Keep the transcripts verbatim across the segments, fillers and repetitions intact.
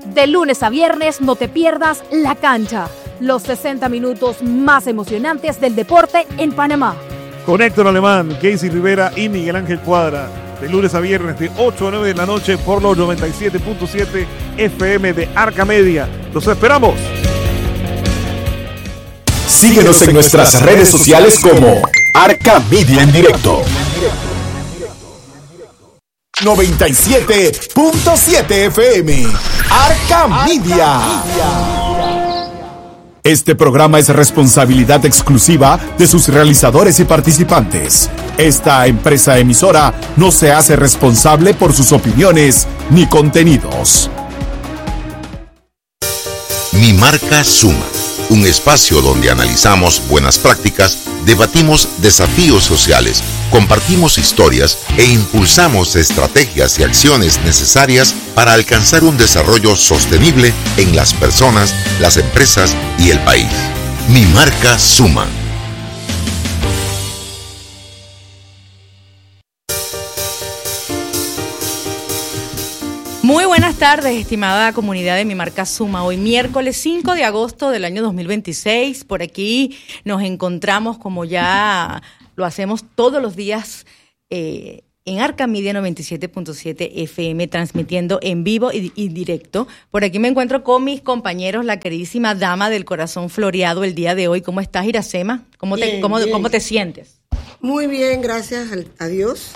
De lunes a viernes no te pierdas La Cancha, los sesenta minutos más emocionantes del deporte en Panamá. Con Héctor Alemán, Casey Rivera y Miguel Ángel Cuadra. De lunes a viernes de ocho a nueve de la noche por los noventa y siete punto siete F M de Arca Media. ¡Los esperamos! Síguenos en nuestras redes sociales como Arca Media en directo. noventa y siete punto siete F M. Arca Media. Este programa es responsabilidad exclusiva de sus realizadores y participantes. Esta empresa emisora no se hace responsable por sus opiniones ni contenidos. Mi Marca Suma, un espacio donde analizamos buenas prácticas, debatimos desafíos sociales, compartimos historias e impulsamos estrategias y acciones necesarias para alcanzar un desarrollo sostenible en las personas, las empresas y el país. Mi Marca Suma. Muy buenas tardes, estimada comunidad de Mi Marca Suma. Hoy miércoles cinco de agosto del año dos mil veintiséis. Por aquí nos encontramos, como ya lo hacemos todos los días, eh, en Arca Media noventa y siete punto siete F M, transmitiendo en vivo y, y directo. Por aquí me encuentro con mis compañeros, la queridísima dama del corazón floreado el día de hoy. ¿Cómo estás, Iracema? ¿Cómo, bien, te, cómo, bien. ¿Cómo te sientes? Muy bien, gracias a Dios.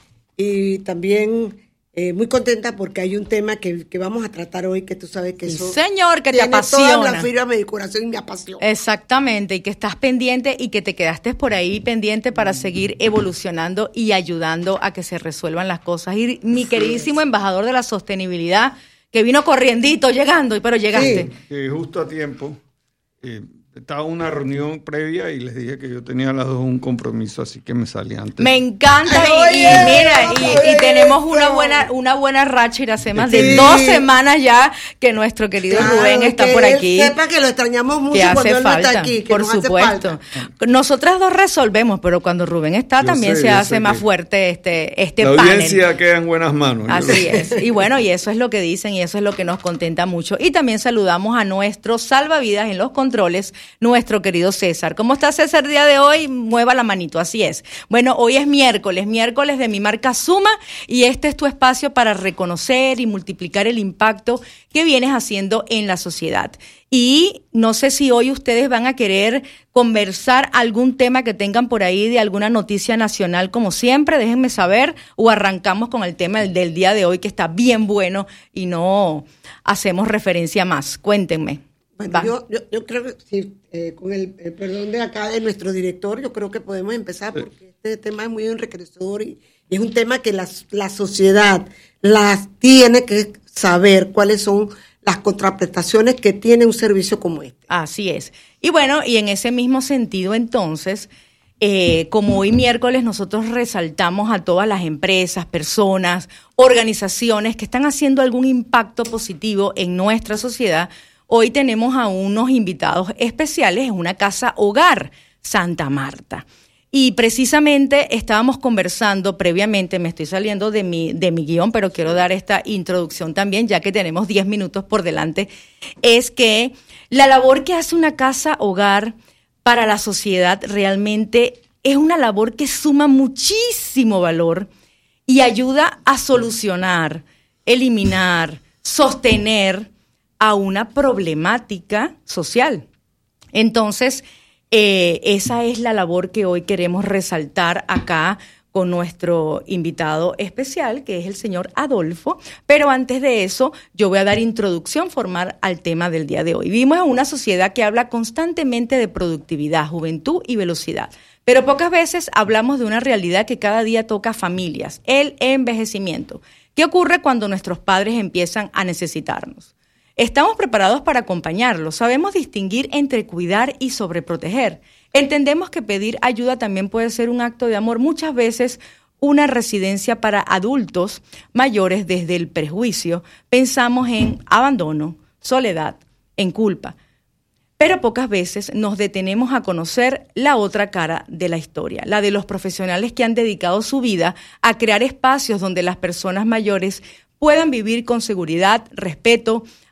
Y también... Eh, muy contenta porque hay un tema que, que vamos a tratar hoy que tú sabes que eso... Señor, que te apasiona. Toda la fibra de mi corazón y me apasiona. Exactamente, y que estás pendiente y que te quedaste por ahí pendiente para seguir evolucionando y ayudando a que se resuelvan las cosas. Y mi queridísimo embajador de la sostenibilidad, que vino corriendito, llegando, pero llegaste. Sí, sí, justo a tiempo. Eh, Estaba en una reunión previa y les dije que yo tenía a las dos un compromiso, así que me salí antes. Me encanta y, y mira, y, y tenemos una buena una buena racha, Iracema, sí. de dos semanas ya que nuestro querido claro, Rubén está por aquí. Que sepa que lo extrañamos mucho cuando él falta, no está aquí, que por nos supuesto. Hace falta. Nosotras dos resolvemos, pero cuando Rubén está yo también sé, se hace más fuerte este este la panel. La audiencia queda en buenas manos. Así es. Y bueno, y eso es lo que dicen y eso es lo que nos contenta mucho. Y también saludamos a nuestro salvavidas en los controles, nuestro querido César. ¿Cómo está César el día de hoy? Mueva la manito, así es. Bueno, hoy es miércoles, miércoles de Mi Marca Suma y este es tu espacio para reconocer y multiplicar el impacto que vienes haciendo en la sociedad. Y no sé si hoy ustedes van a querer conversar algún tema que tengan por ahí de alguna noticia nacional, como siempre, déjenme saber, o arrancamos con el tema del, del día de hoy que está bien bueno y no hacemos referencia más. Cuéntenme. Bueno, yo, yo, yo creo que sí, eh, con el, el perdón de acá de nuestro director, yo creo que podemos empezar porque este tema es muy enriquecedor y, y es un tema que la, la sociedad las tiene que saber cuáles son las contraprestaciones que tiene un servicio como este. Así es. Y bueno, y en ese mismo sentido entonces, eh, como hoy miércoles nosotros resaltamos a todas las empresas, personas, organizaciones que están haciendo algún impacto positivo en nuestra sociedad. Hoy tenemos a unos invitados especiales en una casa hogar, Santa Marta. Y precisamente estábamos conversando previamente, me estoy saliendo de mi, de mi guión, pero quiero dar esta introducción también, ya que tenemos diez minutos por delante, es que la labor que hace una casa hogar para la sociedad realmente es una labor que suma muchísimo valor y ayuda a solucionar, eliminar, sostener a una problemática social. Entonces, eh, esa es la labor que hoy queremos resaltar acá con nuestro invitado especial, que es el señor Adolfo. Pero antes de eso, yo voy a dar introducción formal al tema del día de hoy. Vivimos en una sociedad que habla constantemente de productividad, juventud y velocidad. Pero pocas veces hablamos de una realidad que cada día toca a familias, el envejecimiento. ¿Qué ocurre cuando nuestros padres empiezan a necesitarnos? Estamos preparados para acompañarlos, sabemos distinguir entre cuidar y sobreproteger. Entendemos que pedir ayuda también puede ser un acto de amor, muchas veces una residencia para adultos mayores desde el prejuicio. Pensamos en abandono, soledad, en culpa. Pero pocas veces nos detenemos a conocer la otra cara de la historia, la de los profesionales que han dedicado su vida a crear espacios donde las personas mayores puedan vivir con seguridad, respeto,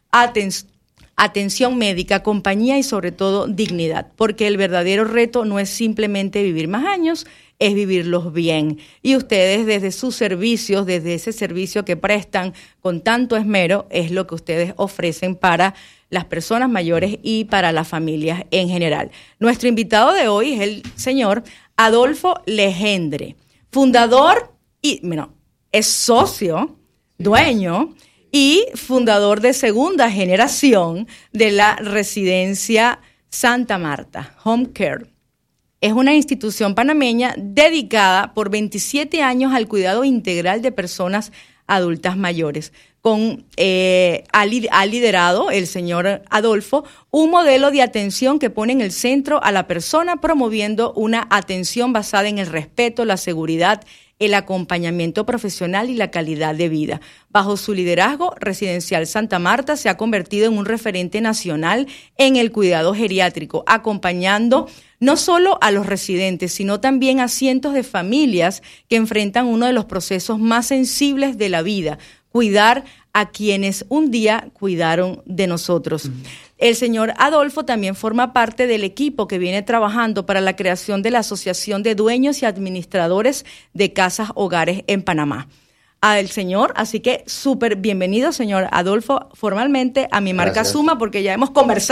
atención, atención médica, compañía y sobre todo dignidad, porque el verdadero reto no es simplemente vivir más años, es vivirlos bien. Y ustedes desde sus servicios, desde ese servicio que prestan con tanto esmero, es lo que ustedes ofrecen para las personas mayores y para las familias en general. Nuestro invitado de hoy es el señor Adolfo Legendre, fundador y, bueno, es socio, dueño y fundador de segunda generación de la residencia Santa Marta, Home Care. Es una institución panameña dedicada por veintisiete años al cuidado integral de personas adultas mayores. Con, eh, ha, ha liderado el señor Adolfo un modelo de atención que pone en el centro a la persona, promoviendo una atención basada en el respeto, la seguridad, el acompañamiento profesional y la calidad de vida. Bajo su liderazgo, Residencial Santa Marta se ha convertido en un referente nacional en el cuidado geriátrico, acompañando no solo a los residentes, sino también a cientos de familias que enfrentan uno de los procesos más sensibles de la vida, cuidar a quienes un día cuidaron de nosotros. Uh-huh. El señor Adolfo también forma parte del equipo que viene trabajando para la creación de la Asociación de Dueños y Administradores de Casas Hogares en Panamá. Al señor, así que súper bienvenido, señor Adolfo, formalmente a mi marca Gracias. Suma, porque ya hemos conversado.